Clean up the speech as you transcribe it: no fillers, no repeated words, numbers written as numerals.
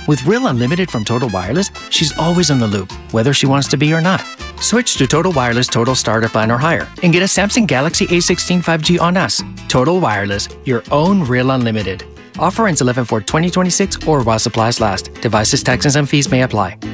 With Real Unlimited from Total Wireless, she's always in the loop, whether she wants to be or not. Switch to Total Wireless Total Starter Plan or higher and get a Samsung Galaxy A16 5G on us. Total Wireless, your own Real Unlimited. Offer ends 11/4/2026 or while supplies last. Devices, taxes, and fees may apply.